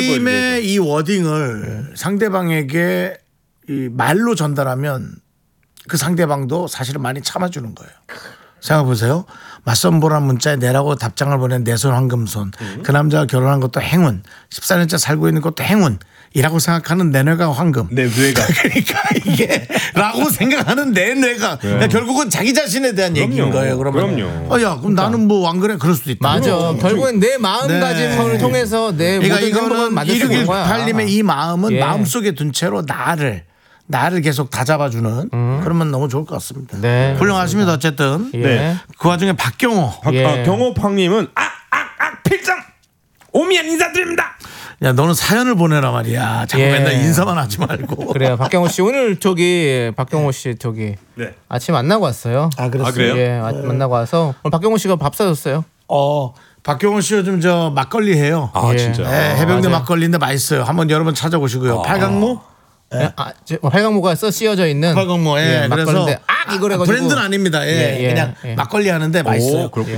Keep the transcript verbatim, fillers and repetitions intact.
팀의 이 워딩을 상대방에게 이 말로 전달하면 그 상대방도 사실은 많이 참아주는 거예요. 생각해보세요. 맞선 보란 문자에 내라고 답장을 보낸 내손 황금손. 음. 그 남자가 결혼한 것도 행운. 십사 년째 살고 있는 것도 행운. 이라고 생각하는 내 뇌가 황금. 내 뇌가. 그러니까 이게 라고 생각하는 내 뇌가 네. 결국은 자기 자신에 대한 그럼요. 얘기인 거예요. 그러면 그럼요. 어, 야, 그럼 그러니까. 나는 뭐 안 그래? 그럴 수도 있다. 맞아. 그럼. 결국엔 내 마음가짐을 네. 통해서 내 그러니까 모든 행동을 만들 수 있는 거야. 이백육십팔 님의 이 마음은 예. 마음속에 둔 채로 나를 나를 계속 다잡아주는 음. 그러면 너무 좋을 것 같습니다. 네. 훌륭하십니다. 어쨌든 예. 네. 그 와중에 박경호 예. 아, 경호팡님은 악악악 필장 오미안 인사드립니다. 야 너는 사연을 보내라 말이야. 자꾸 예. 맨날 인사만 하지 말고. 그래요. 박경호 씨 오늘 저기 박경호 씨 저기 네. 아침 만나고 왔어요. 아, 아 그래요? 예, 네. 만나고 와서 오늘 박경호 씨가 밥 사줬어요. 어. 박경호 씨 요즘 저 막걸리 해요. 아 예. 진짜. 네, 해병대 아, 막걸리인데 맛있어요. 한번 여러분 찾아보시고요. 아. 팔강모? 네. 아, 활강모가 써 씌어져 있는 팔강모. 예. 예, 그래서 아 이걸 해가지고 브랜드는 아닙니다. 예. 예, 예. 그냥 예. 막걸리 하는데 맛있어요. 오,